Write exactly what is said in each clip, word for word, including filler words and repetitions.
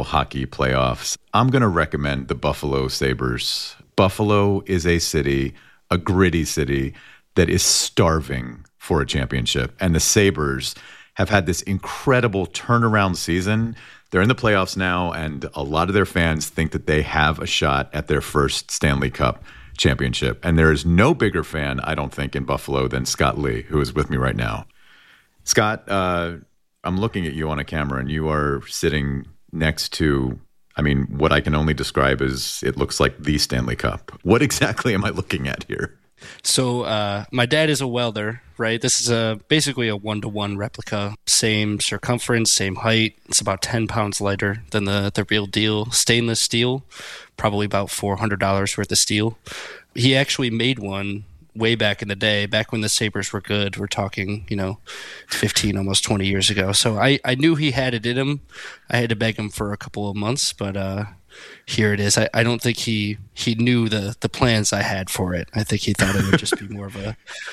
hockey playoffs, I'm going to recommend the Buffalo Sabres. Buffalo is a city, a gritty city that is starving for a championship. And the Sabres have had this incredible turnaround season. They're in the playoffs now, and a lot of their fans think that they have a shot at their first Stanley Cup championship. And there is no bigger fan, I don't think, in Buffalo than Scott Lee, who is with me right now. Scott, uh, I'm looking at you on a camera, and you are sitting next to, I mean, what I can only describe as it looks like the Stanley Cup. What exactly am I looking at here? So uh, my dad is a welder, right? This is a basically a one-to-one replica. Same circumference, same height. It's about ten pounds lighter than the, the real deal. Stainless steel, probably about four hundred dollars worth of steel. He actually made one way back in the day, back when the Sabres were good. We're talking, you know, fifteen, almost twenty years ago. So I, I knew he had it in him. I had to beg him for a couple of months, but uh, here it is. I, I don't think he, he knew the, the plans I had for it. I think he thought it would just be more of a,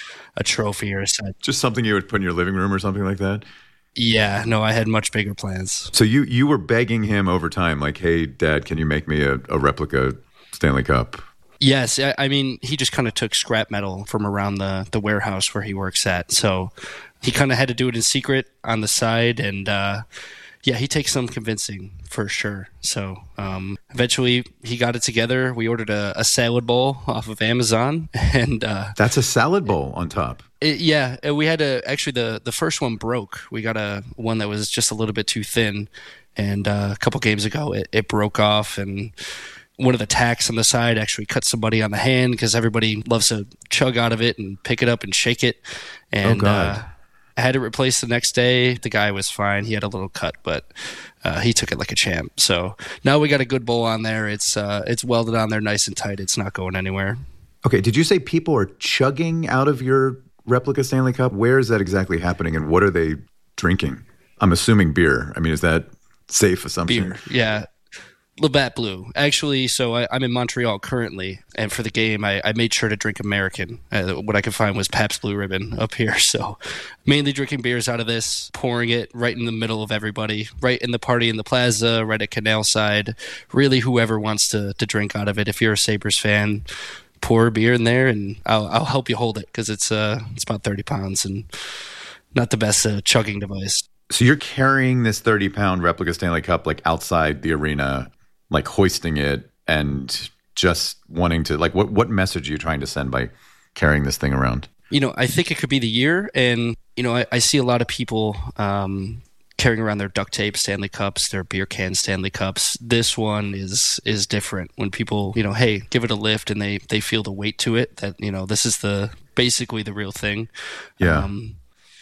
a trophy or a set. Just something you would put in your living room or something like that? Yeah, no, I had much bigger plans. So you, you were begging him over time, like, hey, Dad, can you make me a, a replica Stanley Cup? Yes. I, I mean, he just kind of took scrap metal from around the, the warehouse where he works at. So he kind of had to do it in secret on the side. And uh, yeah, he takes some convincing for sure. So um, eventually he got it together. We ordered a, a salad bowl off of Amazon. and uh, That's a salad bowl on top. It, yeah, we had a actually the the first one broke. We got a one that was just a little bit too thin, and uh, a couple games ago it, it broke off, and one of the tacks on the side actually cut somebody on the hand because everybody loves to chug out of it and pick it up and shake it. And oh God. Uh, I had it replaced the next day. The guy was fine. He had a little cut, but uh, he took it like a champ. So now we got a good bowl on there. It's uh, it's welded on there nice and tight. It's not going anywhere. Okay, did you say people are chugging out of your replica Stanley Cup? Where is that exactly happening, and what are they drinking? I'm assuming beer. I mean, is that safe assumption? Beer, yeah. Labatt Blue. Actually, so I, I'm in Montreal currently, and for the game, I, I made sure to drink American. Uh, what I could find was Pabst Blue Ribbon up here, so mainly drinking beers out of this, pouring it right in the middle of everybody, right in the party in the plaza, right at Canal Side. Really, whoever wants to to drink out of it. If you're a Sabres fan, pour a beer in there, and I'll, I'll help you hold it because it's uh it's about thirty pounds and not the best uh, chugging device. So you're carrying this thirty pound replica Stanley Cup like outside the arena, like hoisting it and just wanting to, like, what, what message are you trying to send by carrying this thing around? You know, I think it could be the year. And, you know, I, I see a lot of people um, carrying around their duct tape Stanley Cups, their beer can Stanley Cups. This one is is different when people, you know, hey, give it a lift and they, they feel the weight to it that, you know, this is the basically the real thing. Yeah. Um,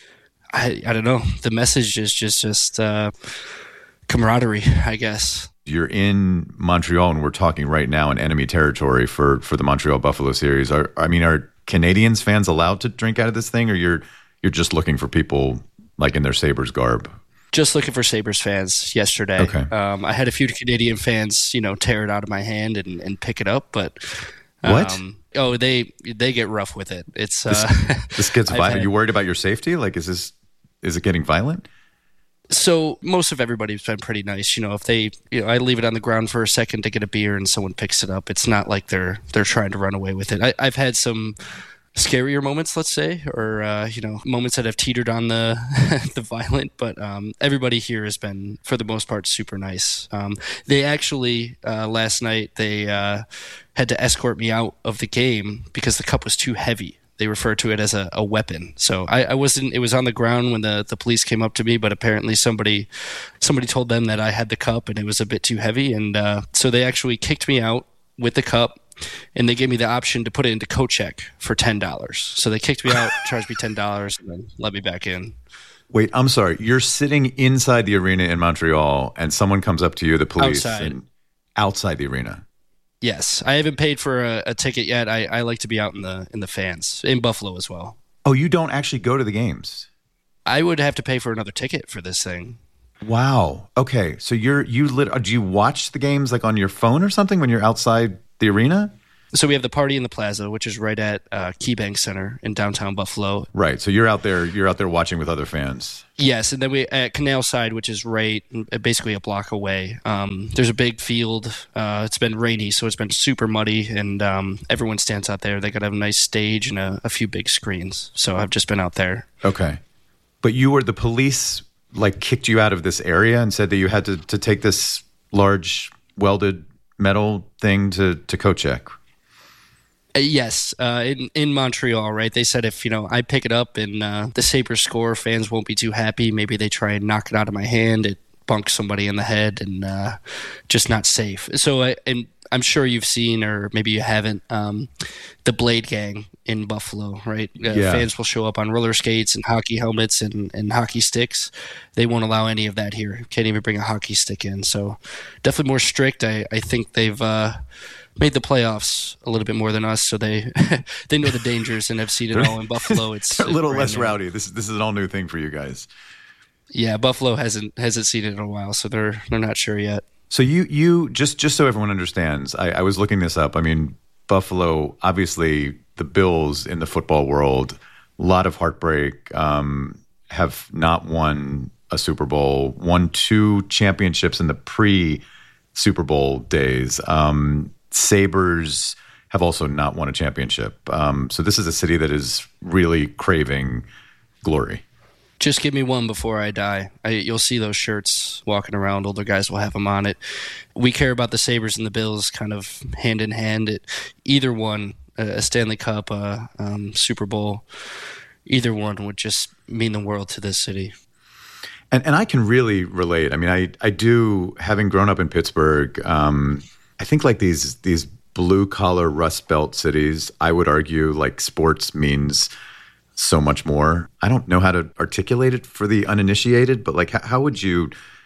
I, I don't know. The message is just, just uh, camaraderie, I guess. You're in Montreal, and we're talking right now in enemy territory for, for the Montreal Buffalo series. Are I mean, are Canadians fans allowed to drink out of this thing, or you're you're just looking for people like in their Sabres garb? Just looking for Sabres fans yesterday. Okay. Um, I had a few Canadian fans, you know, tear it out of my hand and, and pick it up, but um, what? Oh, they they get rough with it. It's this, uh, this gets violent. had, Are you worried about your safety? Like, is this is it getting violent? So most of everybody's been pretty nice. You know, if they, you know, I leave it on the ground for a second to get a beer and someone picks it up. It's not like they're they're trying to run away with it. I, I've had some scarier moments, let's say, or uh, you know, moments that have teetered on the the violent. But um, everybody here has been, for the most part, super nice. Um, they actually uh, last night they uh, had to escort me out of the game because the cup was too heavy. They refer to it as a, a weapon. So I, I wasn't, it was on the ground when the, the police came up to me, but apparently somebody somebody told them that I had the cup and it was a bit too heavy. And uh, so they actually kicked me out with the cup, and they gave me the option to put it into co-check for ten dollars. So they kicked me out, charged me ten dollars, and then let me back in. Wait, I'm sorry. You're sitting inside the arena in Montreal, and someone comes up to you, the police, Outside. and outside the arena. Yes, I haven't paid for a, a ticket yet. I, I like to be out in the in the fans in Buffalo as well. Oh, you don't actually go to the games? I would have to pay for another ticket for this thing. Wow. Okay, so you're you lit. Do you watch the games like on your phone or something when you're outside the arena? So we have the party in the plaza, which is right at uh, KeyBank Center in downtown Buffalo. Right. So you're out there. You're out there watching with other fans. Yes, and then we at Canal Side, which is right, basically a block away. Um, there's a big field. Uh, it's been rainy, so it's been super muddy, and um, everyone stands out there. They got a nice stage and a, a few big screens. So I've just been out there. Okay, but you were the police like kicked you out of this area and said that you had to, to take this large welded metal thing to to coat check. Uh, yes, uh, in in Montreal, right? They said if you know I pick it up and uh, the Sabres score, fans won't be too happy. Maybe they try and knock it out of my hand. It bunks somebody in the head, and uh, just not safe. So, I, and I'm sure you've seen, or maybe you haven't, um, the Blade Gang in Buffalo, right? Uh, Yeah. Fans will show up on roller skates and hockey helmets and, and hockey sticks. They won't allow any of that here. Can't even bring a hockey stick in. So, definitely more strict. I I think they've. Uh, made the playoffs a little bit more than us, so they they know the dangers and have seen it all in Buffalo. It's a little brand less new. rowdy. This is this is an all new thing for you guys. Yeah, Buffalo hasn't hasn't seen it in a while, so they're they're not sure yet. So you you just just so everyone understands, I, I was looking this up. I mean, Buffalo, obviously, the Bills in the football world, a lot of heartbreak. Um, have not won a Super Bowl, won two championships in the pre Super Bowl days. Um, Sabres have also not won a championship. Um, so this is a city that is really craving glory. Just give me one before I die. I, you'll see those shirts walking around. Older guys will have them on it. We care about the Sabres and the Bills kind of hand in hand. It, either one, a Stanley Cup, a um, Super Bowl, either one would just mean the world to this city. And and I can really relate. I mean, I, I do, having grown up in Pittsburgh, um, I think like these these blue collar Rust Belt cities, I would argue like sports means so much more. I don't know how to articulate it for the uninitiated, but like how, how would you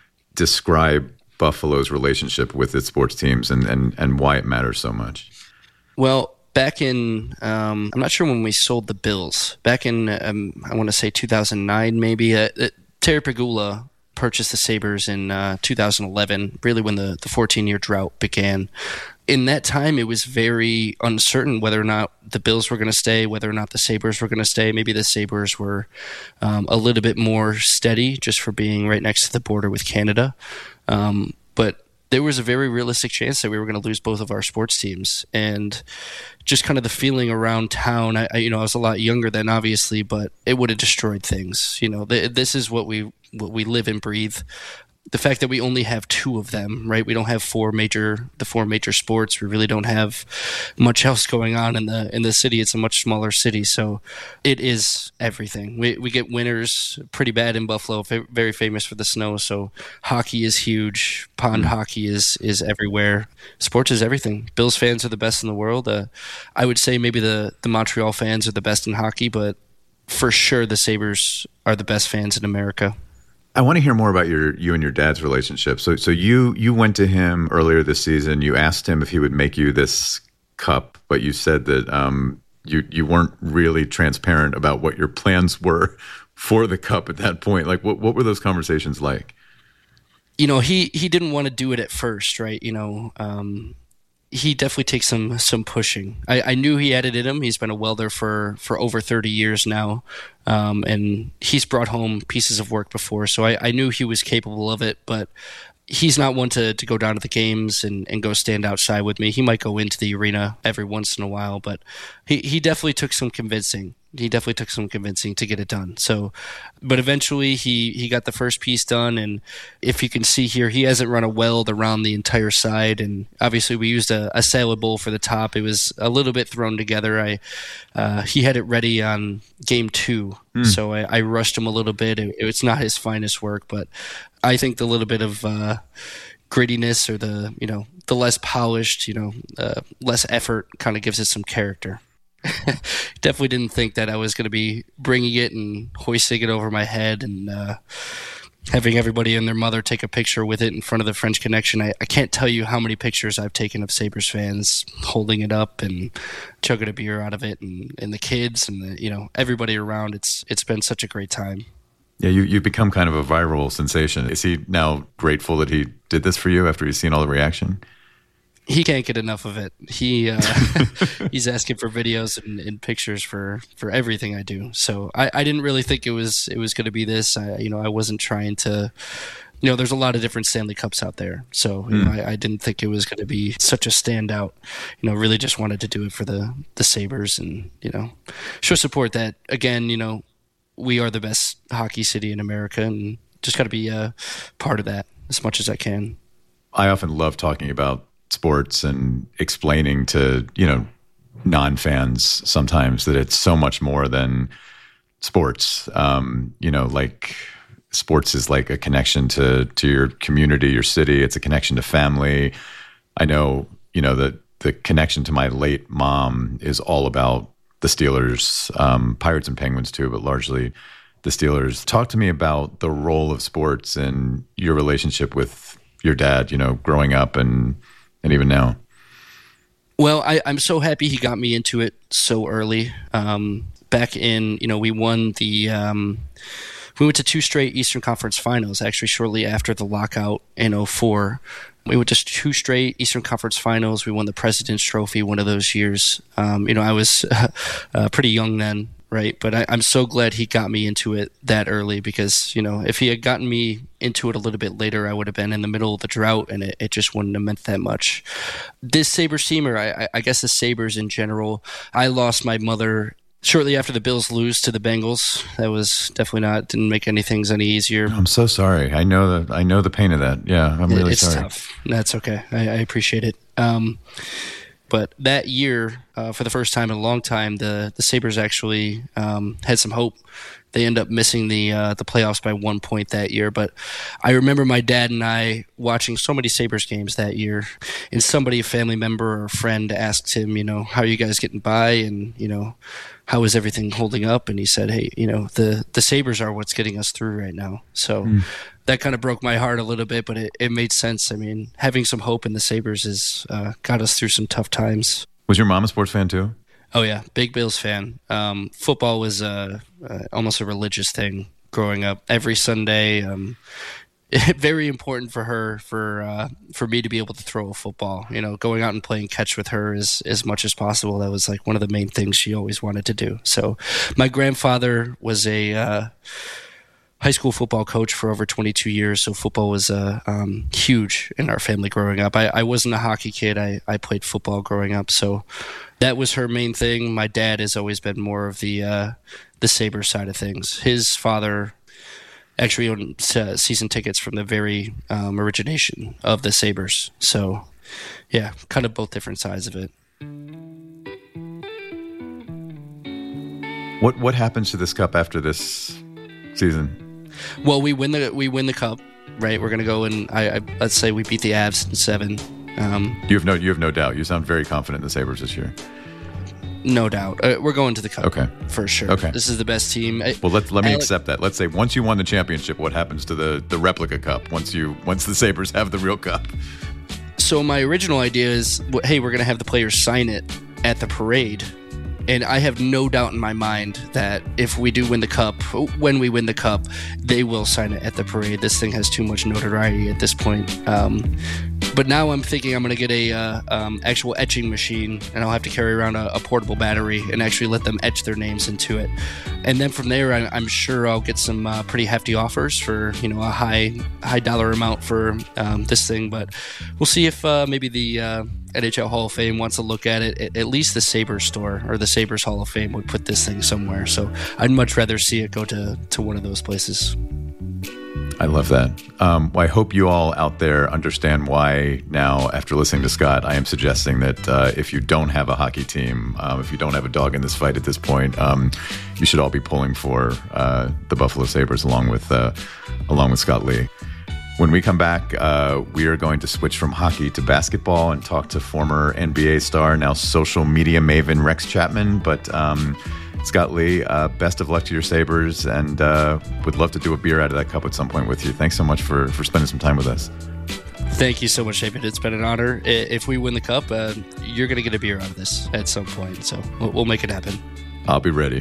describe Buffalo's relationship with its sports teams and, and, and why it matters so much? Well, back in, um, I'm not sure when we sold the Bills. Back in, um, I want to say two thousand nine maybe, uh, uh, Terry Pegula purchased the Sabres in uh, two thousand eleven, really when the, the fourteen-year drought began. In that time, it was very uncertain whether or not the Bills were going to stay, whether or not the Sabres were going to stay. Maybe the Sabres were um, a little bit more steady just for being right next to the border with Canada. Um, but there was a very realistic chance that we were going to lose both of our sports teams. And just kind of the feeling around town, I, I you know, I was a lot younger then, obviously, but it would have destroyed things. You know, th- this is what we what we live and breathe. The fact that we only have two of them, right? We don't have four major, the four major sports. We really don't have much else going on in the in the city. It's a much smaller city, so it is everything. We we get winters pretty bad in Buffalo, fa- very famous for the snow. So hockey is huge. Pond hockey is is everywhere. Sports is everything. Bills fans are the best in the world. Uh, I would say maybe the the Montreal fans are the best in hockey, but for sure the Sabres are the best fans in America. I want to hear more about your you and your dad's relationship. So so you you went to him earlier this season. You asked him if he would make you this cup, but you said that um, you you weren't really transparent about what your plans were for the cup at that point. Like what what were those conversations like? You know, he he didn't want to do it at first, right? You know, um, he definitely takes some some pushing. I, I knew he had it in him. He's been a welder for, for over thirty years now, um, and he's brought home pieces of work before, so I, I knew he was capable of it, but he's not one to, to go down to the games and, and go stand outside with me. He might go into the arena every once in a while, but he, he definitely took some convincing. He definitely took some convincing to get it done. So, but eventually he, he got the first piece done. And if you can see here, he hasn't run a weld around the entire side. And obviously we used a, a salad bowl for the top. It was a little bit thrown together. I, uh, he had it ready on game two. Mm. So I, I rushed him a little bit. It, it's not his finest work, but I think the little bit of, uh, grittiness or the, you know, the less polished, you know, uh, less effort kind of gives it some character. Definitely didn't think that I was going to be bringing it and hoisting it over my head and uh, having everybody and their mother take a picture with it in front of the French Connection. I, I can't tell you how many pictures I've taken of Sabres fans holding it up and chugging a beer out of it, and, and the kids and the, you know, everybody around. It's it's been such a great time. Yeah, you, you've become kind of a viral sensation. Is he now grateful that he did this for you after he's seen all the reaction? he can't get enough of it. He uh, he's asking for videos and, and pictures for, for everything I do. So I, I didn't really think it was it was going to be this. I, you know, I wasn't trying to. You know, there's a lot of different Stanley Cups out there, so you mm. know, I, I didn't think it was going to be such a standout. You know, really just wanted to do it for the the Sabres and you know show support that again. You know, we are the best hockey city in America, and just got to be a part of that as much as I can. I often love talking about sports and explaining to, you know, non-fans sometimes that it's so much more than sports. Um, you know, like sports is like a connection to, to your community, your city. It's a connection to family. I know, you know, that the connection to my late mom is all about the Steelers, um, Pirates and Penguins too, but largely the Steelers. Talk to me about the role of sports and your relationship with your dad, you know, growing up and and even now. Well, I, I'm so happy he got me into it so early. Um, back in, you know, we won the, um, we went to two straight Eastern Conference Finals, actually shortly after the lockout in oh four. We went to two straight Eastern Conference Finals. We won the President's Trophy one of those years. Um, you know, I was uh, pretty young then. Right. But I, I'm so glad he got me into it that early because, you know, if he had gotten me into it a little bit later, I would have been in the middle of the drought and it, it just wouldn't have meant that much. This Sabres team, or I, I guess the Sabres in general, I lost my mother shortly after the Bills lose to the Bengals. That was definitely not, didn't make any things any easier. I'm so sorry. I know the, I know the pain of that. Yeah, I'm really it's sorry. It's tough. That's okay. I, I appreciate it. Um, But that year, uh, for the first time in a long time, the, the Sabres actually um, had some hope. They end up missing the uh, the playoffs by one point that year. But I remember my dad and I watching so many Sabres games that year, and somebody, a family member or a friend, asked him, you know, how are you guys getting by, and you know, how is everything holding up? And he said, hey, you know, the the Sabres are what's getting us through right now. So. Mm. That kind of broke my heart a little bit, but it, it made sense. I mean, having some hope in the Sabres has uh, got us through some tough times. Was your mom a sports fan too? Oh, yeah. Big Bills fan. Um, football was uh, uh, almost a religious thing growing up. Every Sunday, um, very important for her, for uh, for me to be able to throw a football. You know, going out and playing catch with her as, as much as possible. That was like one of the main things she always wanted to do. So my grandfather was a... Uh, high school football coach for over twenty-two years, so football was uh, um, huge in our family growing up. I, I wasn't a hockey kid. I, I played football growing up, so that was her main thing. My dad has always been more of the uh, the Sabres side of things. His father actually owned uh, season tickets from the very um, origination of the Sabres. So, yeah, kind of both different sides of it. What what happens to this cup after this season? Well, we win the we win the cup, right? We're gonna go and I, I let's say we beat the Avs in seven. Um, you have no you have no doubt. You sound very confident in the Sabres this year. No doubt, uh, we're going to the cup. Okay, for sure. Okay, this is the best team. Well, let let me Alec, accept that. Let's say once you won the championship, what happens to the the replica cup? Once you once the Sabres have the real cup. So my original idea is, hey, we're gonna have the players sign it at the parade. And I have no doubt in my mind that if we do win the cup, when we win the cup, they will sign it at the parade. This thing has too much notoriety at this point. Um, but now I'm thinking I'm going to get a uh, um, actual etching machine, and I'll have to carry around a, a portable battery and actually let them etch their names into it. And then from there, I, I'm sure I'll get some uh, pretty hefty offers for, you know, a high high dollar amount for um, this thing. But we'll see if uh, maybe the uh, N H L Hall of Fame wants to look at it. At least the Sabres store or the Sabres Hall of Fame would put this thing somewhere. So I'd much rather see it go to, to one of those places. I love that. Um, well, I hope you all out there understand why now, after listening to Scott, I am suggesting that uh, if you don't have a hockey team, um, if you don't have a dog in this fight at this point, um, you should all be pulling for uh, the Buffalo Sabres along with uh, along with Scott Lee. When we come back, uh, we are going to switch from hockey to basketball and talk to former N B A star, now social media maven Rex Chapman. But um, Scott Lee, uh, best of luck to your Sabres, and uh, would love to do a beer out of that cup at some point with you. Thanks so much for, for spending some time with us. Thank you so much, David. It's been an honor. If we win the cup, uh, you're going to get a beer out of this at some point, so we'll, we'll make it happen. I'll be ready.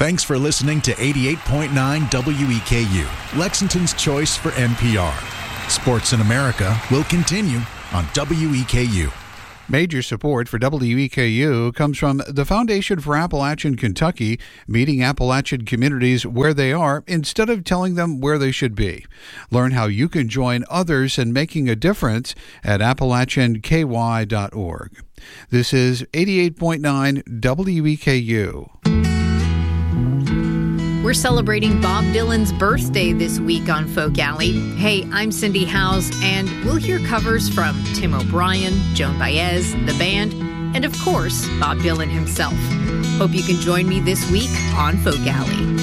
Thanks for listening to eighty-eight point nine W E K U, Lexington's choice for N P R. Sports in America will continue on W E K U. Major support for W E K U comes from the Foundation for Appalachian Kentucky, meeting Appalachian communities where they are instead of telling them where they should be. Learn how you can join others in making a difference at appalachian k y dot org. This is eighty-eight point nine W E K U. We're celebrating Bob Dylan's birthday this week on Folk Alley. Hey, I'm Cindy Howes, and we'll hear covers from Tim O'Brien, Joan Baez, the band, and of course, Bob Dylan himself. Hope you can join me this week on Folk Alley.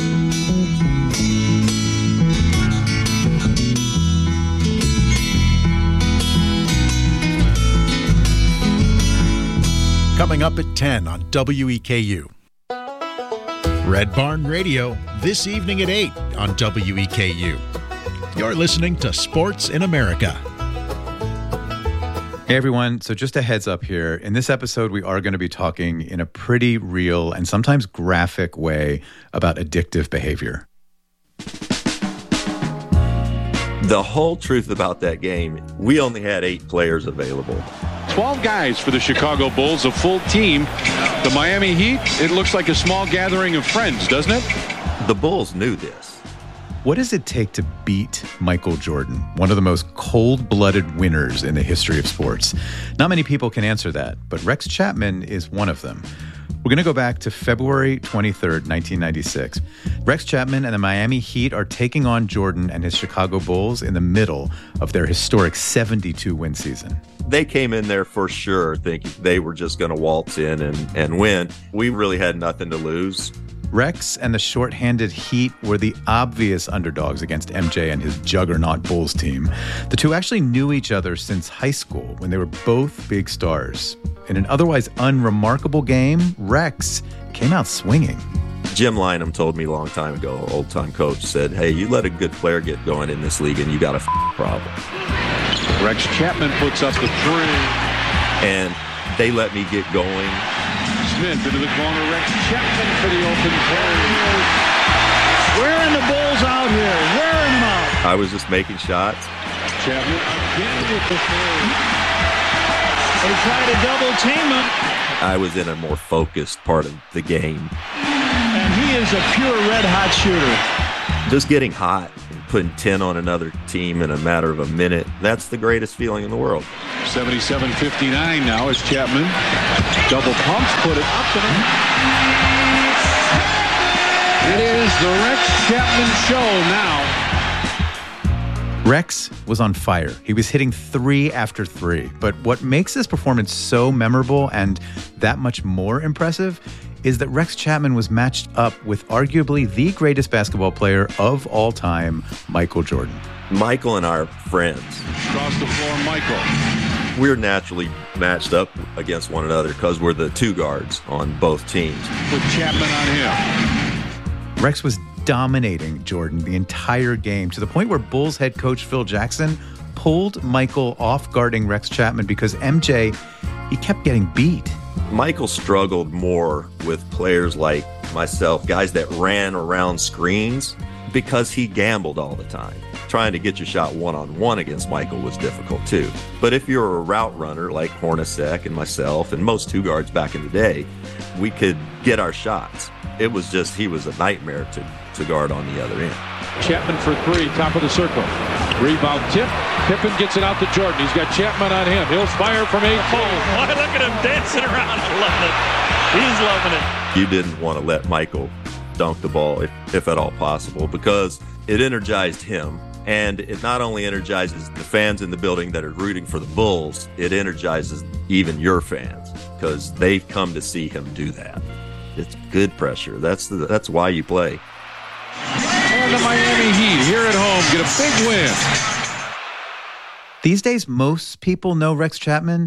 Coming up at ten on W E K U. Red Barn Radio, this evening at eight on W E K U. You're listening to Sports in America. Hey everyone, so just a heads up here. In this episode, we are going to be talking in a pretty real and sometimes graphic way about addictive behavior. The whole truth about that game, we only had eight players available. twelve guys for the Chicago Bulls, a full team. The Miami Heat, it looks like a small gathering of friends, doesn't it? The Bulls knew this. What does it take to beat Michael Jordan, one of the most cold-blooded winners in the history of sports? Not many people can answer that, but Rex Chapman is one of them. We're going to go back to February twenty-third, nineteen ninety-six. Rex Chapman and the Miami Heat are taking on Jordan and his Chicago Bulls in the middle of their historic seventy-two win season. They came in there for sure thinking they were just going to waltz in and, and win. We really had nothing to lose. Rex and the short-handed Heat were the obvious underdogs against M J and his juggernaut Bulls team. The two actually knew each other since high school when they were both big stars. In an otherwise unremarkable game, Rex came out swinging. Jim Lynam told me a long time ago, old-time coach, said, hey, you let a good player get going in this league and you got a f- problem. Rex Chapman puts up the three. And they let me get going. Smith into the corner. Rex Chapman for the open play. Wearing the Bulls out here. Wearing them out. I was just making shots. Chapman again with the three. They tried to double team him. I was in a more focused part of the game. And he is a pure red-hot shooter. Just getting hot and putting ten on another team in a matter of a minute, that's the greatest feeling in the world. seventy-seven fifty-nine now as Chapman. Double pumps, put it up and in. It is the Rex Chapman show now. Rex was on fire. He was hitting three after three. But what makes this performance so memorable and that much more impressive is that Rex Chapman was matched up with arguably the greatest basketball player of all time, Michael Jordan. Michael and our friends. Across the floor, Michael. We're naturally matched up against one another because we're the two guards on both teams. With Chapman on him. Rex was dominating Jordan the entire game to the point where Bulls head coach Phil Jackson pulled Michael off guarding Rex Chapman because M J, he kept getting beat. Michael struggled more with players like myself, guys that ran around screens, because he gambled all the time. Trying to get your shot one-on-one against Michael was difficult too. But if you're a route runner like Hornacek and myself and most two guards back in the day, we could get our shots. It was just, he was a nightmare to, to guard on the other end. Chapman for three, top of the circle. Rebound tip. Pippen gets it out to Jordan. He's got Chapman on him. He'll fire from eight. Oh, boy, look at him dancing around. I love it. He's loving it. You didn't want to let Michael dunk the ball, if, if at all possible, because it energized him. And it not only energizes the fans in the building that are rooting for the Bulls, it energizes even your fans because they've come to see him do that. It's good pressure. That's the, that's why you play. And the Miami Heat here at home get a big win. These days, most people know Rex Chapman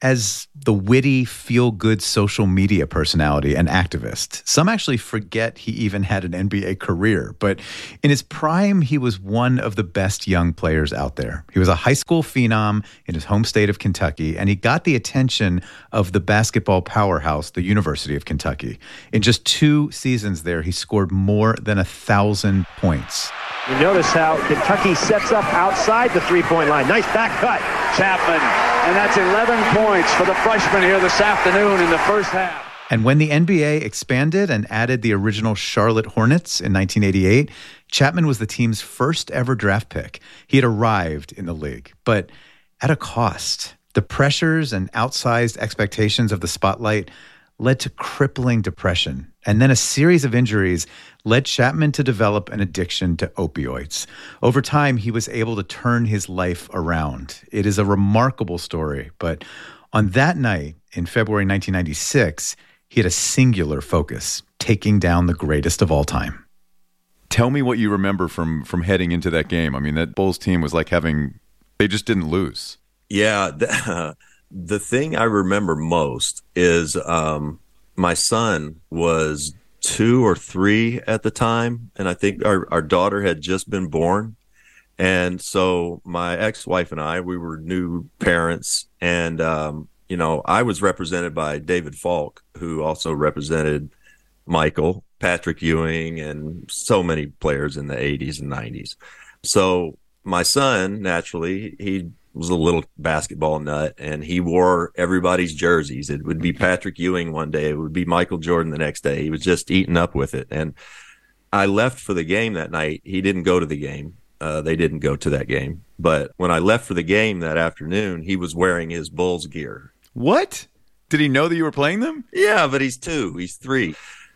as the witty, feel-good social media personality and activist. Some actually forget he even had an N B A career, but in his prime, he was one of the best young players out there. He was a high school phenom in his home state of Kentucky, and he got the attention of the basketball powerhouse, the University of Kentucky. In just two seasons there, he scored more than a thousand points. You notice how Kentucky sets up outside the three-point line. Nice back cut. Chapman. And that's eleven points for the freshman here this afternoon in the first half. And when the N B A expanded and added the original Charlotte Hornets in nineteen eighty-eight, Chapman was the team's first ever draft pick. He had arrived in the league, but at a cost. The pressures and outsized expectations of the spotlight led to crippling depression. And then a series of injuries led Chapman to develop an addiction to opioids. Over time, he was able to turn his life around. It is a remarkable story, but on that night in February nineteen ninety-six, he had a singular focus, taking down the greatest of all time. Tell me what you remember from from heading into that game. I mean, that Bulls team was like having, they just didn't lose. Yeah, the, the thing I remember most is um, my son was two or three at the time, and I think our, our daughter had just been born. And so my ex-wife and I, we were new parents, and, um, you know, I was represented by David Falk, who also represented Michael, Patrick Ewing, and so many players in the eighties and nineties. So my son, naturally, he was a little basketball nut, and he wore everybody's jerseys. It would be Patrick Ewing one day. It would be Michael Jordan the next day. He was just eating up with it. And I left for the game that night. He didn't go to the game. Uh, they didn't go to that game. But when I left for the game that afternoon, he was wearing his Bulls gear. What? Did he know that you were playing them? Yeah, but he's two. He's three.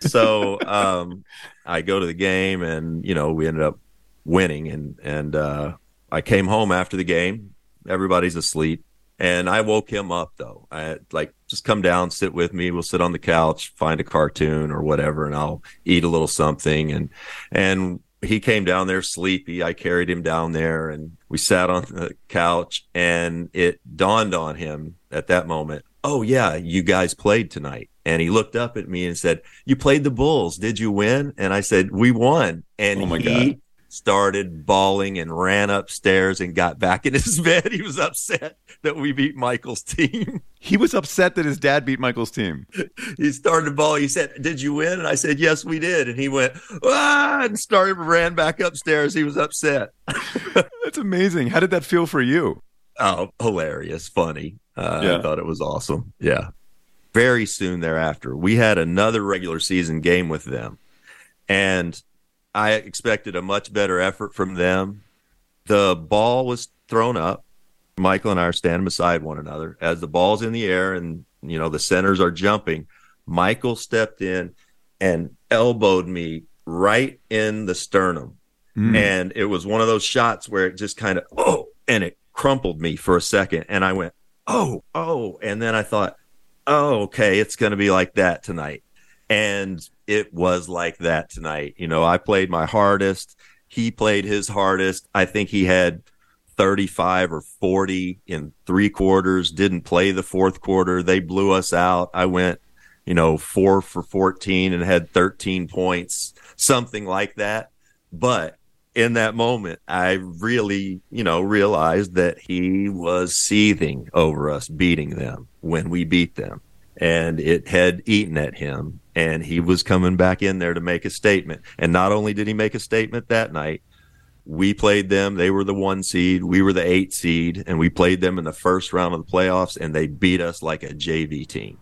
So um, I go to the game, and, you know, we ended up winning. And, and uh, I came home after the game. Everybody's asleep. And I woke him up, though. I had, like, just come down, sit with me. We'll sit on the couch, find a cartoon or whatever, and I'll eat a little something. And and he came down there sleepy. I carried him down there, and we sat on the couch. And it dawned on him at that moment, oh, yeah, you guys played tonight. And he looked up at me and said, you played the Bulls. Did you win? And I said, we won. And oh my he God. started bawling and ran upstairs and got back in his bed. He was upset that we beat Michael's team. He was upset that his dad beat Michael's team. He started bawling. He said, did you win? And I said, yes, we did. And he went, ah, and started, ran back upstairs. He was upset. That's amazing. How did that feel for you? Oh, hilarious, funny. Uh, yeah. I thought it was awesome. Yeah. Very soon thereafter, we had another regular season game with them. And I expected a much better effort from them. The ball was thrown up. Michael and I are standing beside one another. As the ball's in the air and, you know, the centers are jumping, Michael stepped in and elbowed me right in the sternum. Mm. And it was one of those shots where it just kind of, oh, and it crumpled me for a second. And I went, oh, oh. And then I thought, oh, okay, it's going to be like that tonight. And it was like that tonight. You know, I played my hardest. He played his hardest. I think he had thirty-five or forty in three quarters, didn't play the fourth quarter. They blew us out. I went, you know, four for fourteen and had thirteen points, something like that. But in that moment, I really, you know, realized that he was seething over us beating them when we beat them. And it had eaten at him. And he was coming back in there to make a statement. And not only did he make a statement that night, we played them. They were the one seed. We were the eight seed. And we played them in the first round of the playoffs, and they beat us like a J V team.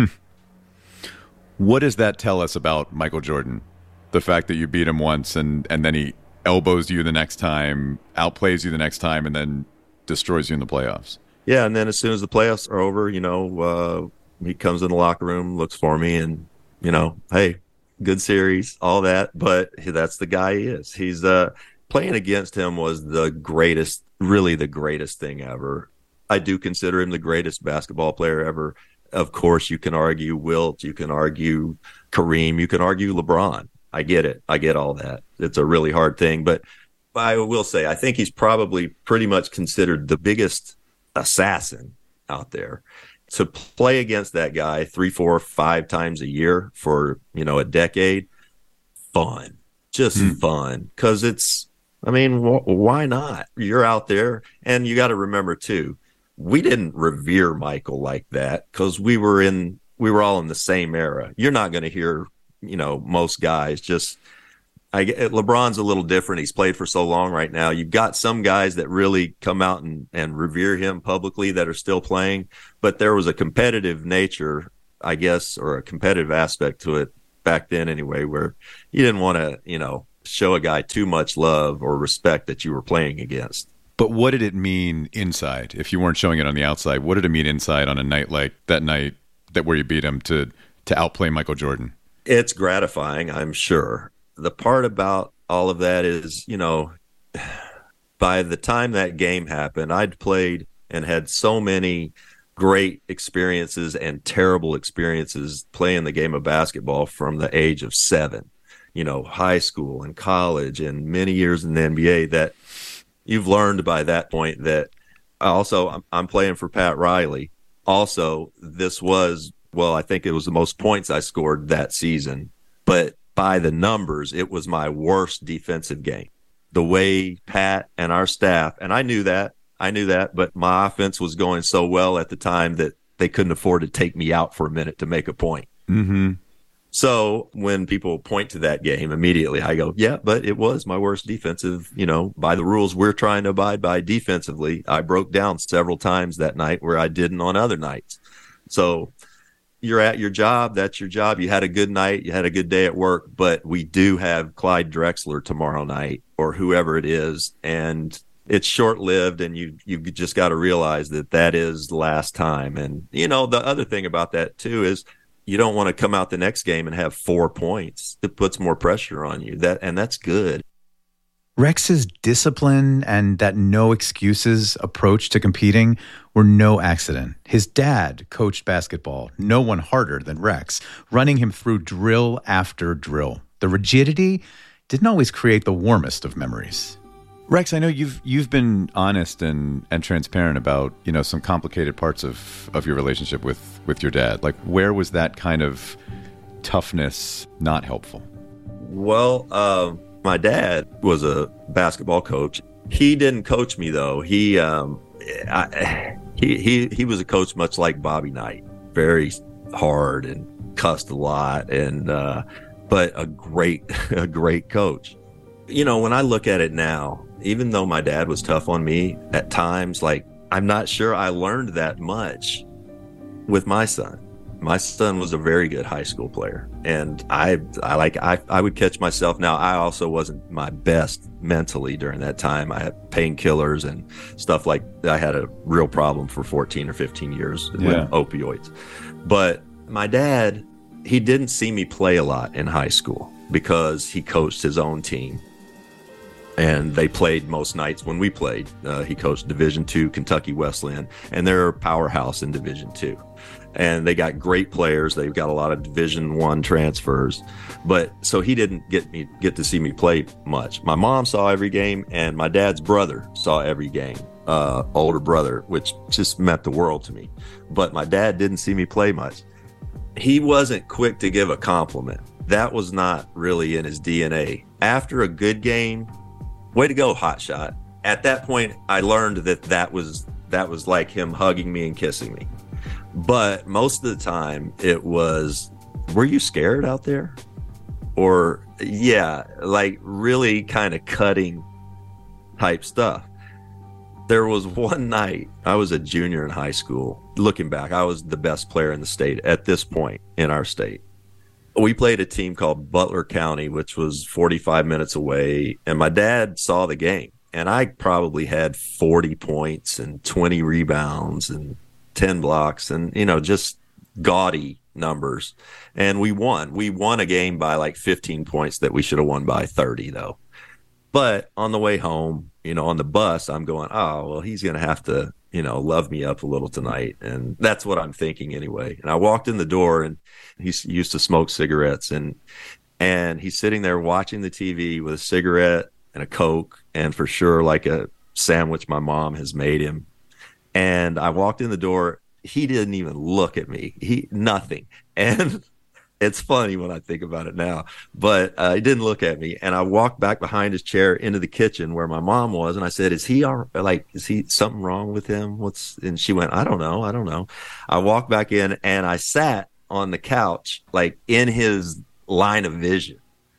What does that tell us about Michael Jordan? The fact that you beat him once and, and then he elbows you the next time, outplays you the next time, and then destroys you in the playoffs. Yeah, and then as soon as the playoffs are over, you know, uh, he comes in the locker room, looks for me, and, you know, hey, good series, all that. But that's the guy he is. He's uh, playing against him was the greatest, really the greatest thing ever. I do consider him the greatest basketball player ever. Of course, you can argue Wilt, you can argue Kareem, you can argue LeBron. I get it. I get all that. It's a really hard thing. But I will say, I think he's probably pretty much considered the biggest assassin out there. to play against that guy three, four, five times a year for, you know, a decade, fun, just mm. fun. Because it's, I mean, wh- why not? You're out there, and you got to remember too, we didn't revere Michael like that because we were in, we were all in the same era. You're not going to hear, you know, most guys just. I, LeBron's a little different. He's played for so long right now. You've got some guys that really come out and, and revere him publicly that are still playing, but there was a competitive nature, I guess, or a competitive aspect to it back then anyway, where you didn't want to, you know, show a guy too much love or respect that you were playing against. But what did it mean inside? If you weren't showing it on the outside, what did it mean inside on a night like that night that where you beat him to, to outplay Michael Jordan? It's gratifying, I'm sure. The part about all of that is, you know, by the time that game happened, I'd played and had so many great experiences and terrible experiences playing the game of basketball from the age of seven, you know, high school and college and many years in the N B A, that you've learned by that point that also I'm playing for Pat Riley. Also, this was, well, I think it was the most points I scored that season, but by the numbers, it was my worst defensive game. The way Pat and our staff, and I knew that, I knew that, but my offense was going so well at the time that they couldn't afford to take me out for a minute to make a point. Mm-hmm. So when people point to that game, immediately I go, yeah, but it was my worst defensive, you know, by the rules we're trying to abide by defensively. I broke down several times that night where I didn't on other nights. So you're at your job. That's your job. You had a good night. You had a good day at work, but we do have Clyde Drexler tomorrow night or whoever it is. And it's short lived. And you, you've just got to realize that that is the last time. And, you know, the other thing about that too is you don't want to come out the next game and have four points. It puts more pressure on you. That, and that's good. Rex's discipline and that no excuses approach to competing were no accident. His dad coached basketball, no one harder than Rex, running him through drill after drill. The rigidity didn't always create the warmest of memories. Rex, I know you've you've been honest and, and transparent about, you know, some complicated parts of, of your relationship with, with your dad. Like, where was that kind of toughness not helpful? Well, um... my dad was a basketball coach. He didn't coach me though. He um, I, he he he was a coach much like Bobby Knight, very hard and cussed a lot, and uh, but a great a great coach. You know, when I look at it now, even though my dad was tough on me at times, like I'm not sure I learned that much with my son. My son was a very good high school player, and I, I like, I, I would catch myself now. I also wasn't my best mentally during that time. I had painkillers and stuff like that. I had a real problem for fourteen or fifteen years yeah. with opioids. But my dad, he didn't see me play a lot in high school because he coached his own team. And they played most nights when we played. Uh, he coached Division two Kentucky Wesleyan, and they're a powerhouse in Division two. And they got great players. They've got a lot of Division One transfers, but so he didn't get me get to see me play much. My mom saw every game, and my dad's brother saw every game, uh, older brother, which just meant the world to me. But my dad didn't see me play much. He wasn't quick to give a compliment. That was not really in his D N A. After a good game, way to go, hot shot. At that point, I learned that that was that was like him hugging me and kissing me. But most of the time it was, were you scared out there? Or, yeah, like really kind of cutting type stuff. There was one night, I was a junior in high school. Looking back, I was the best player in the state at this point in our state. We played a team called Butler County, which was forty-five minutes away. And my dad saw the game. And I probably had forty points and twenty rebounds and ten blocks and, you know, just gaudy numbers. And we won. We won a game by like fifteen points that we should have won by thirty, though. But on the way home, you know, on the bus, I'm going, oh, well, he's going to have to, you know, love me up a little tonight. And that's what I'm thinking anyway. And I walked in the door, and he used to smoke cigarettes. And and he's sitting there watching the T V with a cigarette and a Coke, and for sure like a sandwich my mom has made him. And I walked in the door, he didn't even look at me. He nothing. And it's funny when I think about it now, but uh, he didn't look at me. And I walked back behind his chair into the kitchen where my mom was. And I said, is he all, like, is he something wrong with him? What's, and she went, I don't know. I don't know. I walked back in and I sat on the couch, like in his line of vision,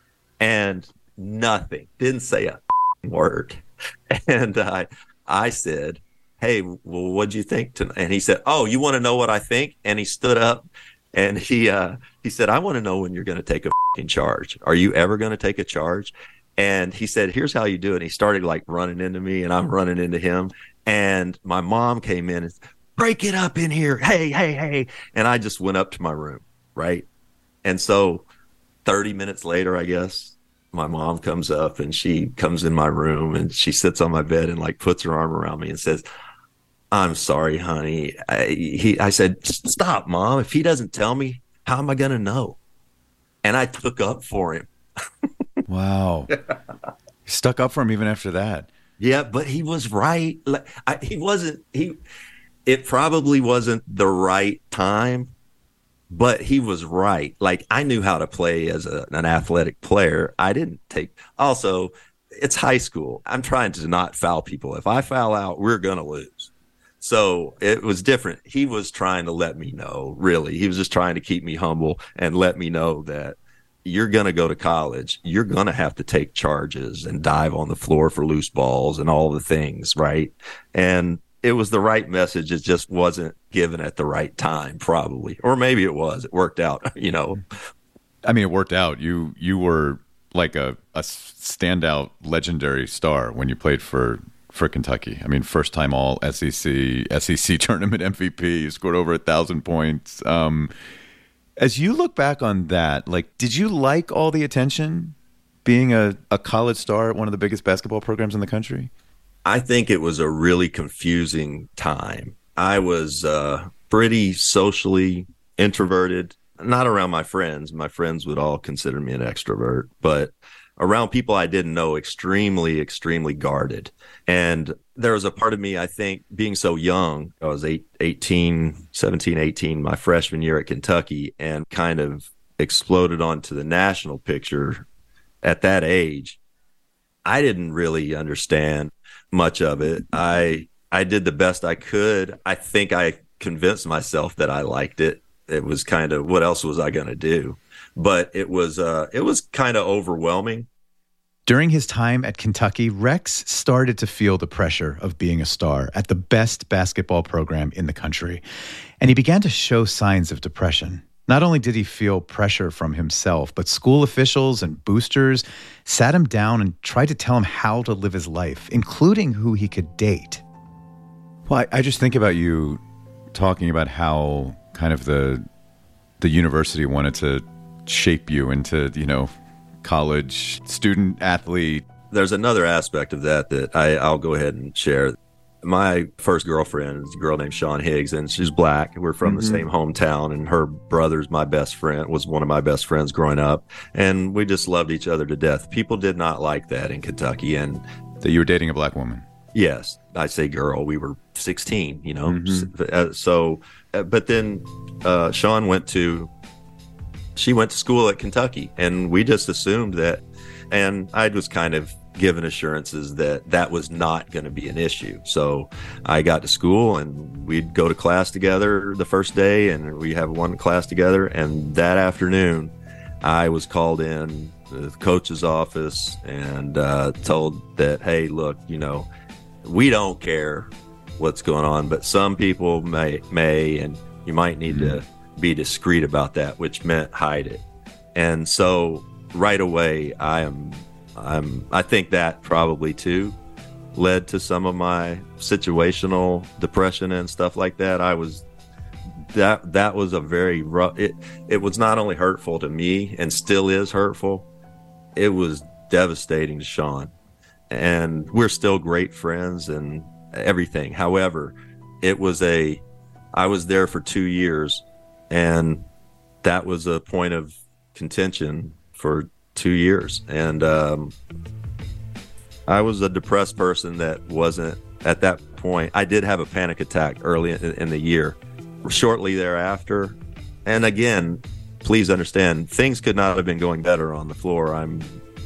and nothing, didn't say a word. And I, I said, hey, well, what'd you think tonight? And he said, oh, you want to know what I think? And he stood up. And he uh, he said, I want to know when you're going to take a fucking charge. Are you ever going to take a charge? And he said, here's how you do it. And he started like running into me, and I'm running into him. And my mom came in and said, break it up in here. Hey, hey, hey. And I just went up to my room, right? And so thirty minutes later, I guess, my mom comes up and she comes in my room and she sits on my bed and like puts her arm around me and says, I'm sorry, honey. I, he, I said, stop, Mom. If he doesn't tell me, how am I going to know? And I took up for him. Wow. You stuck up for him even after that. Yeah, but he was right. I, he wasn't, he, it probably wasn't the right time, but he was right. Like, I knew how to play as a, an athletic player. I didn't take, also, it's high school. I'm trying to not foul people. If I foul out, we're going to lose. So it was different. He was trying to let me know, really. He was just trying to keep me humble and let me know that you're going to go to college. You're going to have to take charges and dive on the floor for loose balls and all the things, right? And it was the right message. It just wasn't given at the right time, probably. Or maybe it was. It worked out, you know. I mean, it worked out. You you were like a, a standout legendary star when you played for for Kentucky. I mean, first time all S E C, S E C tournament M V P, you scored over a thousand points. Um, as you look back on that, like, did you like all the attention being a, a college star at one of the biggest basketball programs in the country? I think it was a really confusing time. I was uh, pretty socially introverted, not around my friends. My friends would all consider me an extrovert, but around people I didn't know, extremely, extremely guarded. And there was a part of me, I think, being so young, I was eight, eighteen, seventeen, eighteen, my freshman year at Kentucky, and kind of exploded onto the national picture at that age. I didn't really understand much of it. I I did the best I could. I think I convinced myself that I liked it. It was kind of, what else was I going to do? But it was uh, it was kind of overwhelming. During his time at Kentucky, Rex started to feel the pressure of being a star at the best basketball program in the country, and he began to show signs of depression. Not only did he feel pressure from himself, but school officials and boosters sat him down and tried to tell him how to live his life, including who he could date. Well, I, I just think about you talking about how kind of the the university wanted to shape you into, you know, college student athlete. There's another aspect of that that I, I'll go ahead and share. My first girlfriend is a girl named Sean Higgs, and she's black. We're from mm-hmm. the same hometown, and her brother's my best friend, was one of my best friends growing up, and we just loved each other to death. People did not like that in Kentucky. And that you were dating a black woman. Yes, I say girl. We were sixteen, you know. Mm-hmm. So, but then uh, Sean went to, she went to school at Kentucky, and we just assumed that, and I was kind of given assurances that that was not going to be an issue. So I got to school, and we'd go to class together the first day, and we have one class together. And that afternoon, I was called in to the coach's office and uh, told that, hey, look, you know, we don't care what's going on, but some people may, may, and you might need mm-hmm. to be discreet about that, which meant hide it. And so right away, I am, I'm, I think that probably too led to some of my situational depression and stuff like that. I was, that, that was a very rough, it, it was not only hurtful to me and still is hurtful. It was devastating to Sean, and we're still great friends and everything. However, it was a, I was there for two years and that was a point of contention for two years. And um, I was a depressed person that wasn't, at that point, I did have a panic attack early in, in the year. shortly thereafter. And again, please understand, things could not have been going better on the floor. I'm,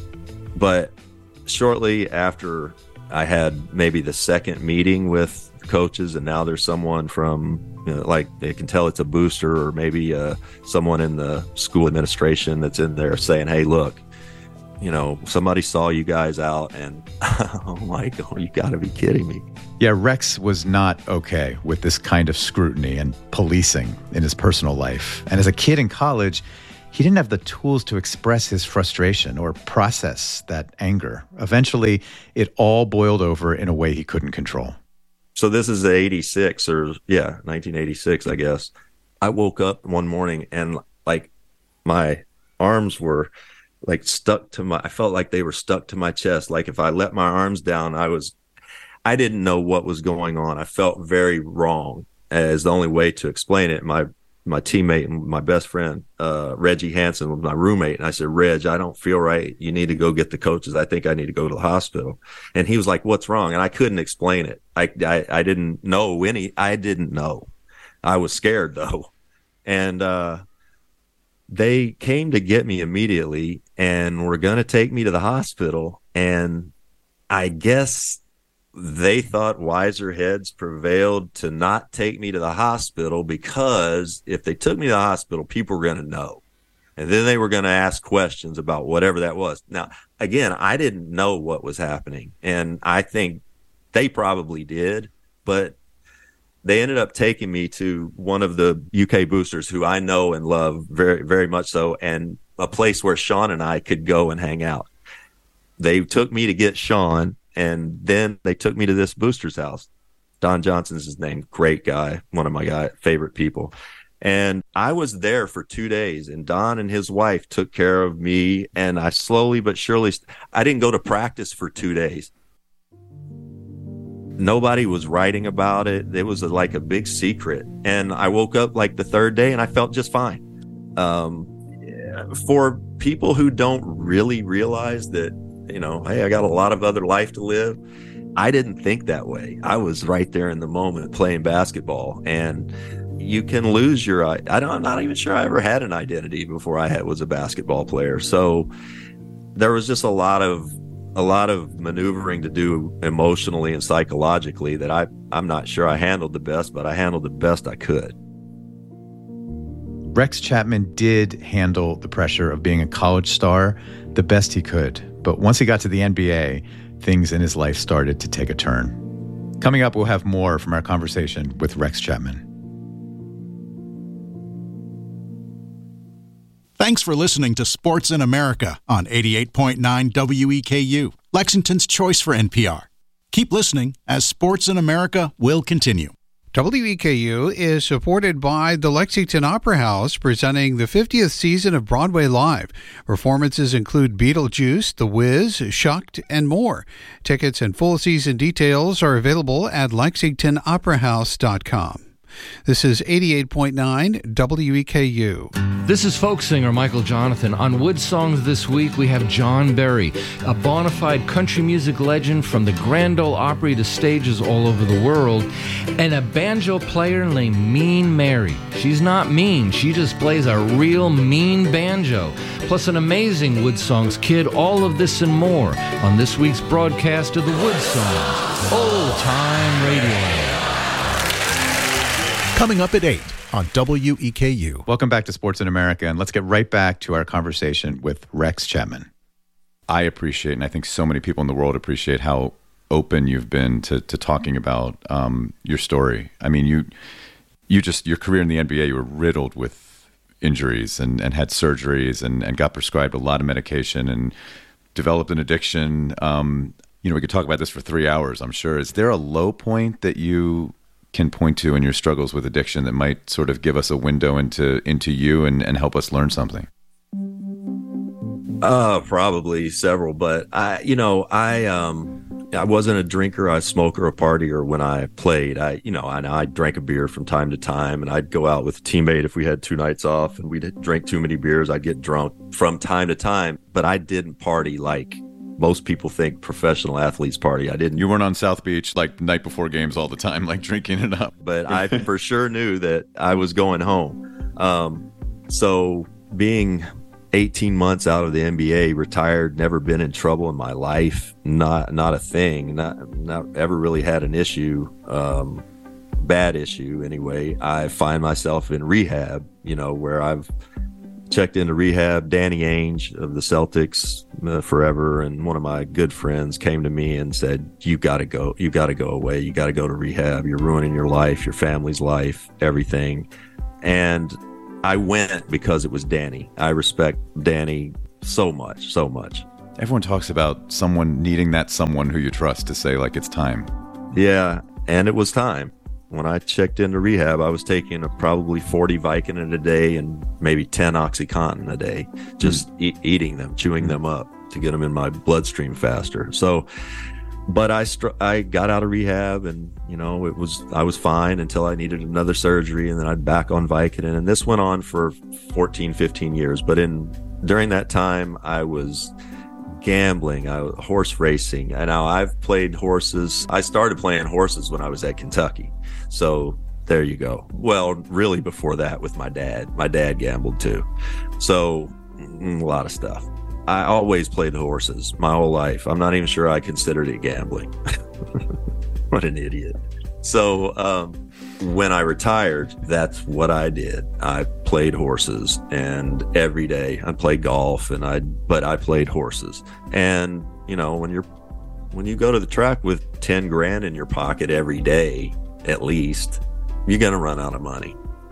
but shortly after I had maybe the second meeting with coaches, and now there's someone from, you know, like they can tell it's a booster, or maybe uh, someone in the school administration that's in there saying, hey, look, you know, somebody saw you guys out, and oh, Michael, you got to be kidding me. Yeah, Rex was not okay with this kind of scrutiny and policing in his personal life. And as a kid in college, he didn't have the tools to express his frustration or process that anger. Eventually, it all boiled over in a way he couldn't control. So this is eighty-six, or yeah, nineteen eighty-six, I guess. I woke up one morning and like my arms were like stuck to my, I felt like they were stuck to my chest. Like if I let my arms down, I was, I didn't know what was going on. I felt very wrong, as the only way to explain it. My, my teammate and my best friend, uh, Reggie Hansen, was my roommate. And I said, Reg, I don't feel right. You need to go get the coaches. I think I need to go to the hospital. And he was like, what's wrong? And I couldn't explain it. I, I, I didn't know any, I didn't know. I was scared though. And, uh, they came to get me immediately and were going to take me to the hospital. And I guess they thought wiser heads prevailed to not take me to the hospital, because if they took me to the hospital, people were going to know. And then they were going to ask questions about whatever that was. Now, again, I didn't know what was happening. And I think they probably did, but they ended up taking me to one of the U K boosters who I know and love very, very much so, and a place where Sean and I could go and hang out. They took me to get Sean, and then they took me to this booster's house. Don Johnson's his name. Great guy. One of my guy, favorite people. And I was there for two days, and Don and his wife took care of me. And I slowly but surely, I didn't go to practice for two days. Nobody was writing about it. It was a, like a big secret. And I woke up like the third day and I felt just fine. Um, for people who don't really realize that, you know, hey, I got a lot of other life to live, I didn't think that way. I was right there in the moment playing basketball, and you can lose your, I don't, I'm not even sure I ever had an identity before I had, was a basketball player. So there was just a lot of, a lot of maneuvering to do emotionally and psychologically that I, I'm not sure I handled the best, but I handled the best I could. Rex Chapman did handle the pressure of being a college star the best he could. But once he got to the N B A, things in his life started to take a turn. Coming up, we'll have more from our conversation with Rex Chapman. Thanks for listening to Sports in America on eighty-eight point nine W E K U, Lexington's choice for N P R. Keep listening, as Sports in America will continue. W E K U is supported by the Lexington Opera House, presenting the fiftieth season of Broadway Live. Performances include Beetlejuice, The Wiz, Shucked, and more. Tickets and full season details are available at lexington opera house dot com. This is eighty-eight point nine W E K U. This is folk singer Michael Jonathan. On Wood Songs this week, we have John Berry, a bona fide country music legend from the Grand Ole Opry to stages all over the world, and a banjo player named Mean Mary. She's not mean, she just plays a real mean banjo. Plus an amazing Wood Songs kid. All of this and more on this week's broadcast of the Wood Songs Old Time Radio. Coming up at eight on W E K U. Welcome back to Sports in America, and let's get right back to our conversation with Rex Chapman. I appreciate, and I think so many people in the world appreciate, how open you've been to, to talking about um, your story. I mean, you you just, your career in the N B A, you were riddled with injuries and, and had surgeries and, and got prescribed a lot of medication and developed an addiction. Um, you know, we could talk about this for three hours, I'm sure. Is there a low point that you can point to in your struggles with addiction that might sort of give us a window into into you and, and help us learn something? Uh, probably several, but I, you know, I, um, I wasn't a drinker, a smoker, a partier when I played. I, you know, I, I drank a beer from time to time, and I'd go out with a teammate if we had two nights off and we'd drink too many beers. I'd get drunk from time to time, but I didn't party like most people think professional athletes party. I didn't. You weren't on South Beach like night before games all the time, like drinking it up. But I for sure knew that I was going home. Um, so being eighteen months out of the N B A, retired, never been in trouble in my life, not not a thing, not not ever really had an issue, um, bad issue anyway. I find myself in rehab, you know, where I've checked into rehab. Danny Ainge of the Celtics uh, forever, and one of my good friends came to me and said, you got to go, you got to go away, you got to go to rehab, you're ruining your life, your family's life, everything. And I went because it was Danny. I respect Danny so much, so much. Everyone talks about someone needing that someone who you trust to say, like, it's time. Yeah, and it was time. When I checked into rehab, I was taking a probably forty Vicodin a day and maybe ten OxyContin a day, just mm. e- eating them, chewing them up to get them in my bloodstream faster. So, but I str- I got out of rehab, and you know it was I was fine until I needed another surgery, and then I'd back on Vicodin, and this went on for fourteen, fifteen years. But in during that time, I was gambling, I was horse racing, and now I've played horses. I started playing horses when I was at Kentucky. So there you go. Well, really before that with my dad. My dad gambled too. So a lot of stuff. I always played horses my whole life. I'm not even sure I considered it gambling. What an idiot. So um, when I retired, that's what I did. I played horses, and every day I played golf, and I but I played horses. And you know, when you're when you go to the track with ten grand in your pocket every day, at least, you're going to run out of money.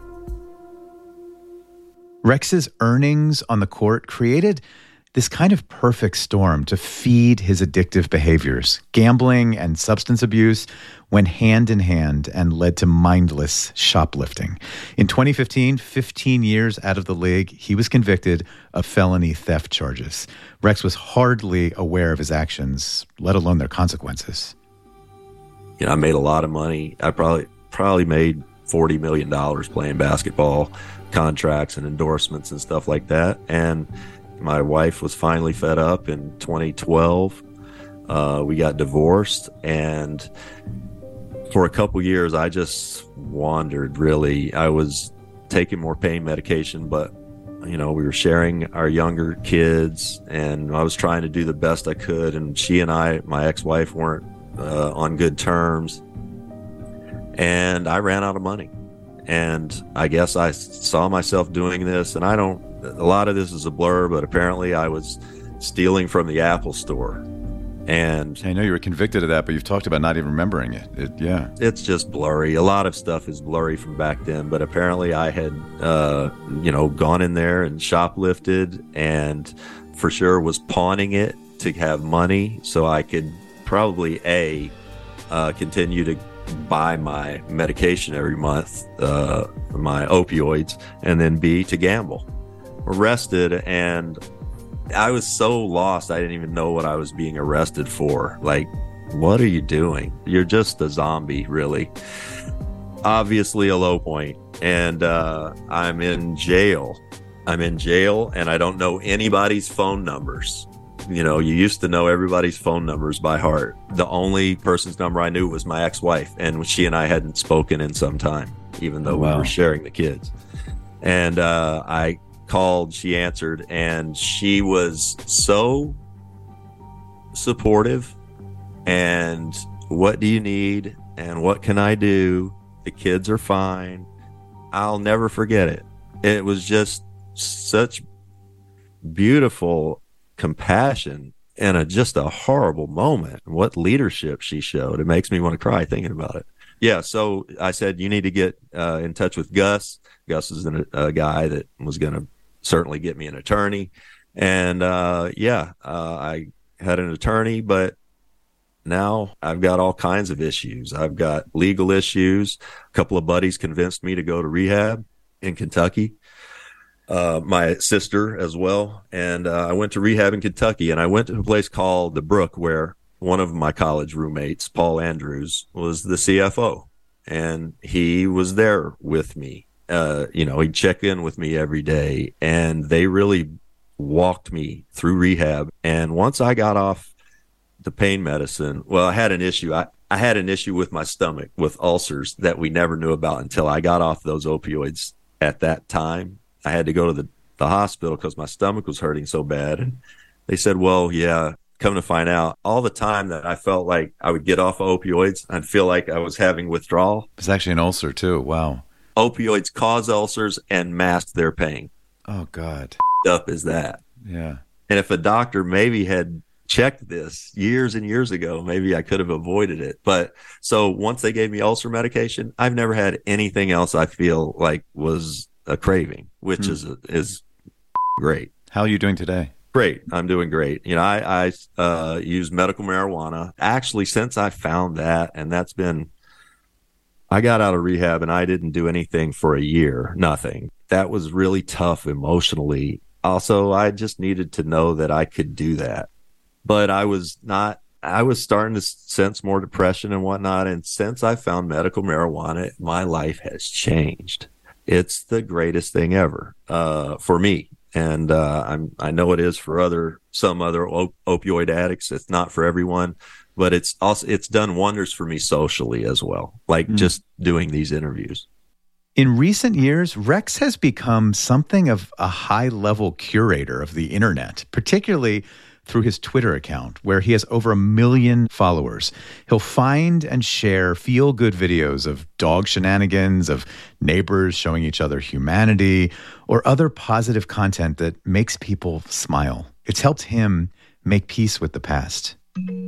Rex's earnings on the court created this kind of perfect storm to feed his addictive behaviors. Gambling and substance abuse went hand in hand and led to mindless shoplifting. In twenty fifteen, fifteen years out of the league, he was convicted of felony theft charges. Rex was hardly aware of his actions, let alone their consequences. You know, I made a lot of money. I probably probably made forty million dollars playing basketball, contracts and endorsements and stuff like that. And my wife was finally fed up in twenty twelve. Uh, we got divorced, and for a couple years, I just wandered, really. I was taking more pain medication, but, you know, we were sharing our younger kids, and I was trying to do the best I could. And she and I, my ex-wife, weren't Uh, on good terms, and I ran out of money. And I guess I saw myself doing this, and I don't, a lot of this is a blur, but apparently I was stealing from the Apple store. And I know you were convicted of that, but you've talked about not even remembering it. it yeah. It's just blurry. A lot of stuff is blurry from back then, but apparently I had, uh, you know, gone in there and shoplifted, and for sure was pawning it to have money so I could probably A, uh, continue to buy my medication every month, uh, my opioids, and then B, to gamble. Arrested, and I was so lost I didn't even know what I was being arrested for. Like, what are you doing? You're just a zombie, really. Obviously a low point. And uh, I'm in jail. I'm in jail, and I don't know anybody's phone numbers. You know, you used to know everybody's phone numbers by heart. The only person's number I knew was my ex-wife, and she and I hadn't spoken in some time, even though wow. we were sharing the kids. And uh, I called, she answered, and she was so supportive. And what do you need? And what can I do? The kids are fine. I'll never forget it. It was just such beautiful compassion and a just a horrible moment. What leadership she showed. It makes me want to cry thinking about it. Yeah, so I said, you need to get uh, in touch with Gus. Gus is a, a guy that was going to certainly get me an attorney. And uh, yeah, uh, I had an attorney, but now I've got all kinds of issues. I've got legal issues. A couple of buddies convinced me to go to rehab in Kentucky. Uh, my sister as well. And uh, I went to rehab in Kentucky, and I went to a place called The Brook, where one of my college roommates, Paul Andrews, was the C F O, and he was there with me. Uh, you know, he'd check in with me every day, and they really walked me through rehab. And once I got off to pain medicine, well, I had an issue. I, I had an issue with my stomach with ulcers that we never knew about until I got off those opioids at that time. I had to go to the, the hospital because my stomach was hurting so bad. And they said, well, yeah, come to find out, all the time that I felt like I would get off of opioids, I'd feel like I was having withdrawal. It's actually an ulcer too. Wow. Opioids cause ulcers and mask their pain. Oh, God. Up is that. Yeah. And if a doctor maybe had checked this years and years ago, maybe I could have avoided it. But so once they gave me ulcer medication, I've never had anything else I feel like was a craving, which hmm. is is great. How are you doing today? Great. I'm doing great. You know, I, I uh, use medical marijuana. Actually, since I found that, and that's been, I got out of rehab and I didn't do anything for a year, nothing. That was really tough emotionally. Also, I just needed to know that I could do that. But I was not, I was starting to sense more depression and whatnot. And since I found medical marijuana, my life has changed. It's the greatest thing ever uh, for me. And uh, I'm, I know it is for other, some other op- opioid addicts. It's not for everyone, but it's also, it's done wonders for me socially as well. Like mm. just doing these interviews. In recent years, Rex has become something of a high-level curator of the internet, particularly through his Twitter account, where he has over a million followers. He'll find and share feel-good videos of dog shenanigans, of neighbors showing each other humanity, or other positive content that makes people smile. It's helped him make peace with the past.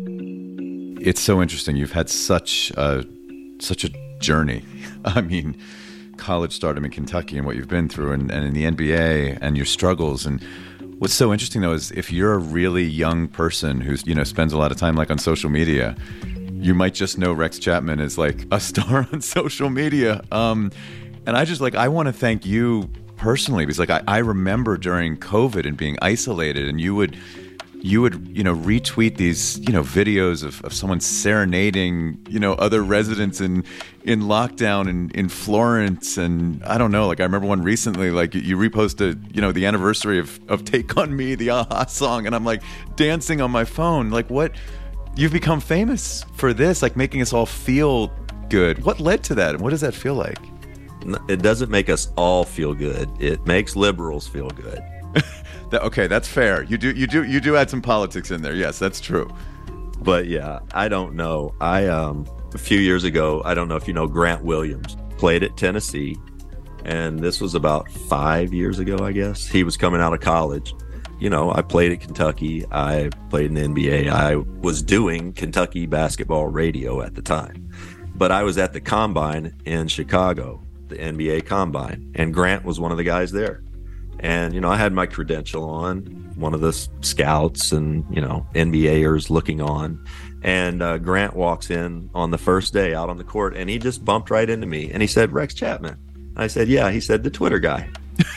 It's so interesting. You've had such a, such a journey. I mean, college stardom in Kentucky and what you've been through, and, and in the N B A and your struggles. And what's so interesting, though, is if you're a really young person who's, you know, spends a lot of time like on social media, you might just know Rex Chapman is like a star on social media. Um, and I just like, I want to thank you personally, because like I, I remember during COVID and being isolated, and you would you would, you know, retweet these, you know, videos of, of someone serenading, you know, other residents in, in lockdown in, in Florence. And I don't know, like I remember one recently, like you reposted, you know, the anniversary of, of Take On Me, the A-ha song. And I'm like dancing on my phone. Like what, you've become famous for this, like making us all feel good. What led to that? And what does that feel like? It doesn't make us all feel good. It makes liberals feel good. That, okay, that's fair. You do, you do, you do add some politics in there. Yes, that's true. But yeah, I don't know. I um a few years ago, I don't know if you know Grant Williams, played at Tennessee, and this was about five years ago, I guess. He was coming out of college. You know, I played at Kentucky. I played in the N B A. I was doing Kentucky basketball radio at the time, but I was at the Combine in Chicago, the N B A Combine, and Grant was one of the guys there. And, you know, I had my credential on, one of the scouts and, you know, N B A-ers looking on. And uh, Grant walks in on the first day out on the court, and he just bumped right into me. And he said, Rex Chapman. I said, yeah. He said, the Twitter guy.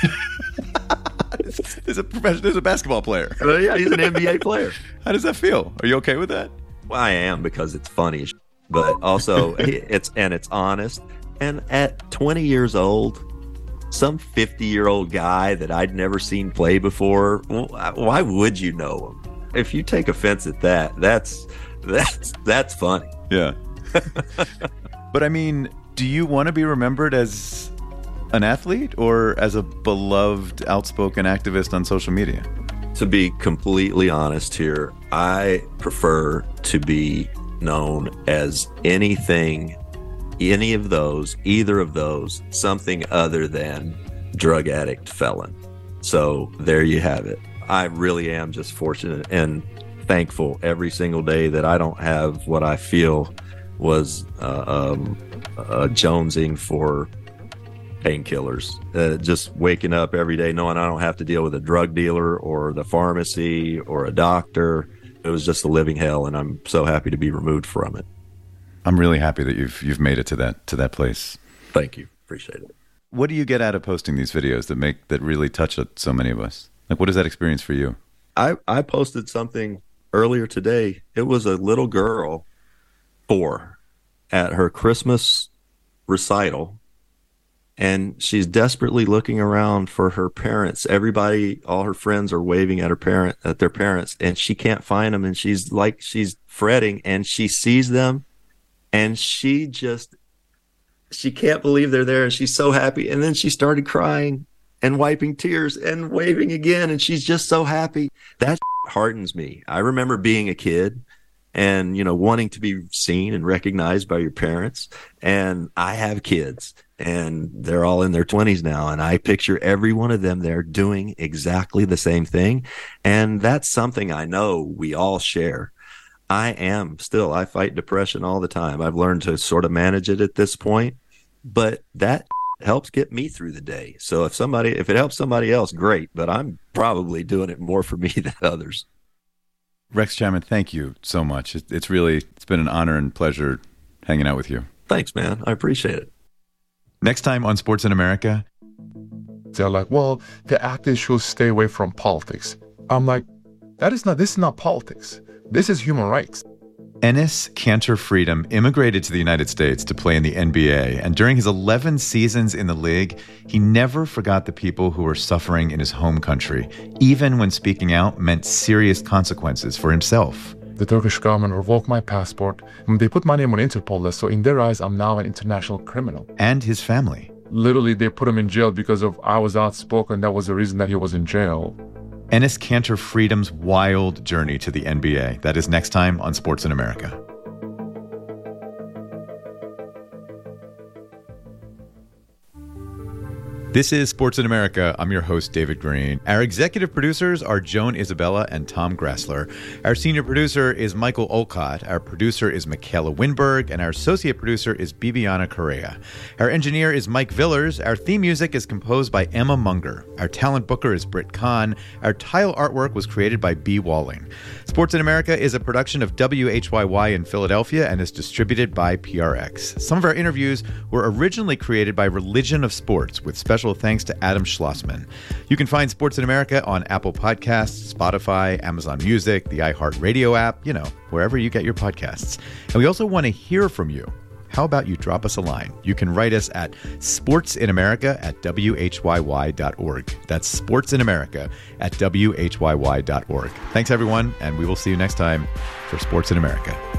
there's, a professional, there's a basketball player. Uh, yeah, he's an N B A player. How does that feel? Are you okay with that? Well, I am, because it's funny. But also, it's and it's honest. And at twenty years old, some fifty-year-old guy that I'd never seen play before, why would you know him? If you take offense at that, that's that's that's funny. Yeah. But I mean, do you want to be remembered as an athlete or as a beloved, outspoken activist on social media? To be completely honest here, I prefer to be known as anything any of those, either of those, something other than drug addict felon. So there you have it. I really am just fortunate and thankful every single day that I don't have what I feel was uh, um, uh, jonesing for painkillers. Uh, just waking up every day knowing I don't have to deal with a drug dealer or the pharmacy or a doctor. It was just a living hell, and I'm so happy to be removed from it. I'm really happy that you've you've made it to that to that place. Thank you. Appreciate it. What do you get out of posting these videos that make that really touch so many of us? Like, what is that experience for you? I, I posted something earlier today. It was a little girl, four, at her Christmas recital, and she's desperately looking around for her parents. Everybody, all her friends are waving at her parent, at their parents, and she can't find them. And she's like, she's fretting, and she sees them, and she just, she can't believe they're there. And she's so happy. And then she started crying and wiping tears and waving again. And she's just so happy. That hardens me. I remember being a kid and, you know, wanting to be seen and recognized by your parents. And I have kids, and they're all in their twenties now. And I picture every one of them there doing exactly the same thing. And that's something I know we all share. I am still, I fight depression all the time. I've learned to sort of manage it at this point, but that helps get me through the day. So if somebody, if it helps somebody else, great, but I'm probably doing it more for me than others. Rex Chapman, thank you so much. It's really, it's been an honor and pleasure hanging out with you. Thanks, man. I appreciate it. Next time on Sports in America. They're like, well, the actors should stay away from politics. I'm like, that is not, this is not politics. This is human rights. Enes Kanter Freedom immigrated to the United States to play in the N B A, and during his eleven seasons in the league, he never forgot the people who were suffering in his home country, even when speaking out meant serious consequences for himself. The Turkish government revoked my passport, and they put my name on Interpol list, so in their eyes, I'm now an international criminal. And his family. Literally, they put him in jail because of I was outspoken. That was the reason that he was in jail. Enes Kanter Freedom's wild journey to the N B A. That is next time on Sports in America. This is Sports in America. I'm your host, David Green. Our executive producers are Joan Isabella and Tom Grassler. Our senior producer is Michael Olcott. Our producer is Michaela Winberg. And our associate producer is Bibiana Correa. Our engineer is Mike Villers. Our theme music is composed by Emma Munger. Our talent booker is Britt Kahn. Our tile artwork was created by B. Walling. Sports in America is a production of W H Y Y in Philadelphia and is distributed by P R X. Some of our interviews were originally created by Religion of Sports, with special thanks to Adam Schlossman. You can find Sports in America on Apple Podcasts, Spotify, Amazon Music, the iHeartRadio app, you know, wherever you get your podcasts. And we also want to hear from you. How about you drop us a line? You can write us at sportsinamerica at W H Y Y dot org. That's sportsinamerica at W H Y Y dot org. Thanks, everyone, and we will see you next time for Sports in America.